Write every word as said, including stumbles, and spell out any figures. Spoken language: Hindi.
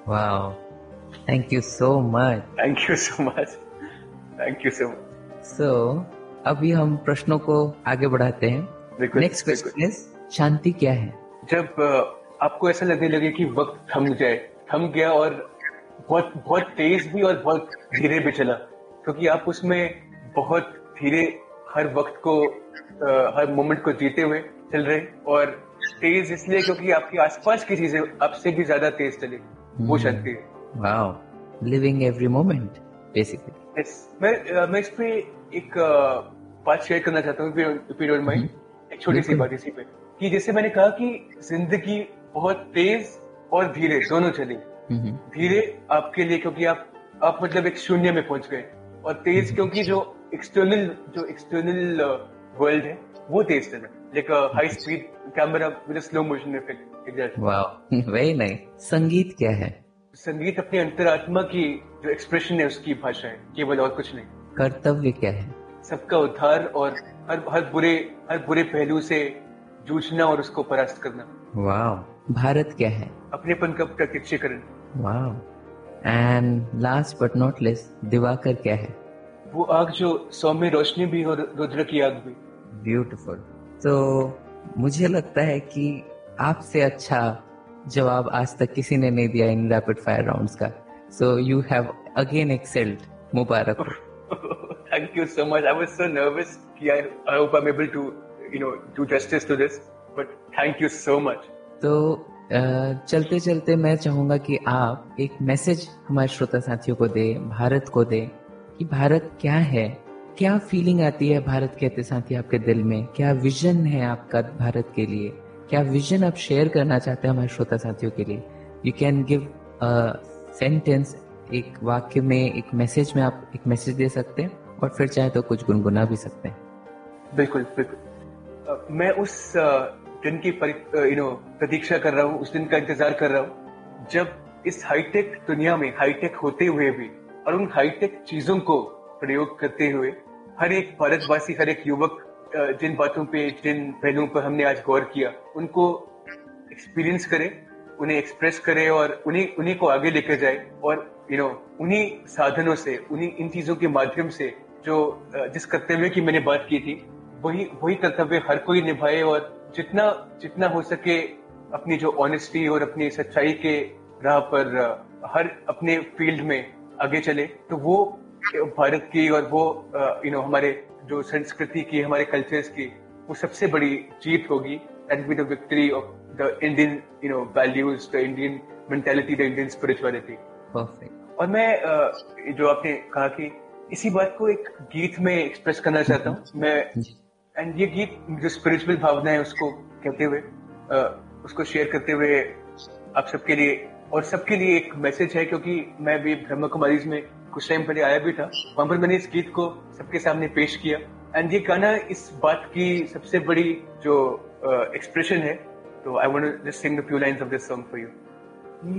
Wow, thank you so much. Thank you so much, thank you so much. सो अभी हम प्रश्नों को आगे बढ़ाते हैं। बिल्कुल, नेक्स्ट बिल्कुल। क्वेश्चन इज, शांति क्या है? जब अ, आपको ऐसा लगने लगे कि वक्त थम जाए, थम गया, और बहुत बहुत तेज भी और बहुत धीरे भी चला, क्योंकि आप उसमें बहुत धीरे हर वक्त को अ, हर मोमेंट को जीते हुए चल रहे, और तेज इसलिए क्योंकि आपके आसपास की चीजें आपसे भी ज्यादा तेज चली, वो शांति है। Wow, living every moment basically. Yes. मैं अ, मैं इस पे एक अ, बात शेयर करना चाहता हूँ, if you don't mind, एक छोटी सी बिल्कुल। बात इसी पे, कि जैसे मैंने कहा कि जिंदगी बहुत तेज और धीरे दोनों चली। हम्म, धीरे आपके लिए क्योंकि आप आप मतलब एक शून्य में पहुंच गए, और तेज क्योंकि जो एक्सटर्नल जो एक्सटर्नल वर्ल्ड है वो तेज चला, like high speed camera with slow motion effect. Exactly. Wow, very nice. संगीत क्या है? संगीत अपनी अंतरात्मा की जो एक्सप्रेशन है उसकी भाषा है, केवल और कुछ नहीं। कर्तव्य क्या है? सबका उद्धार और हर हर बुरे हर बुरे पहलू से जूझना और उसको परास्त करना। वाओ। भारत क्या है? अपनेपन का प्रत्यक्षीकरण। Wow. And last but not less, Diwakar क्या है? वो आग जो सौम्य रोशनी भी और रुद्र की आग भी। ब्यूटीफुल। तो मुझे लगता है कि आपसे अच्छा जवाब आज तक किसी ने नहीं दिया इन रैपिड फायर राउंड्स का। So you have again excelled. मुबारक हो। Thank you so much. I was so nervous कि I, I hope I'm able to, you know, do justice to this. But thank you so much. तो चलते चलते मैं चाहूंगा कि आप एक मैसेज हमारे श्रोता साथियों को दें, भारत को दें, कि भारत क्या है, क्या फीलिंग आती है भारत कहते साथी आपके दिल में, क्या विजन है आपका भारत के लिए, क्या विजन आप शेयर करना चाहते हैं हमारे श्रोता साथियों के लिए। You can give a sentence, एक वाक्य में, एक मैसेज में आप एक मैसेज दे सकते हैं, और फिर चाहे तो कुछ गुनगुना भी सकते हैं। बिल्कुल, बिल्कुल। uh, मैं उस uh, दिन की यू नो प्रतीक्षा कर रहा हूँ, उस दिन का इंतजार कर रहा हूँ जब इस हाईटेक दुनिया में हाईटेक होते हुए भी और उन हाईटेक चीजों को प्रयोग करते हुए हर एक भारतवासी, हर एक युवक uh, जिन बातों पे, जिन पहलुओं पर हमने आज गौर किया, उनको एक्सपीरियंस करे, उन्हें एक्सप्रेस करे, और उन्हीं उन्हीं को आगे लेकर जाए, और यू नो उन्हीं साधनों से, उन्हीं इन चीजों के माध्यम से जो जिस कर्तव्य की मैंने बात की थी, वही वही कर्तव्य हर कोई निभाए, और जितना जितना हो सके अपनी जो ऑनेस्टी और अपनी सच्चाई के राह पर हर अपने फील्ड में आगे चले, तो वो भारत की और वो यू नो हमारे जो संस्कृति की, हमारे कल्चर्स की वो सबसे बड़ी जीत होगी। That will be the victory of the Indian you know values, the Indian mentality, the Indian spirituality. Perfect. और मैं जो आपने कहा कि इसी बात को एक गीत में एक्सप्रेस करना चाहता हूँ मैं, एंड ये गीत जो स्पिरिचुअल भावना है उसको कहते हुए, उसको शेयर करते हुए आप सबके लिए, और सबके लिए एक मैसेज है, क्योंकि मैं भी ब्रह्मा कुमारीज में कुछ टाइम पहले आया भी था, वहां पर मैंने इस गीत को सबके सामने पेश किया, एंड ये गाना इस बात की सबसे बड़ी जो एक्सप्रेशन है। तो I want to just sing the few lines of this song for you.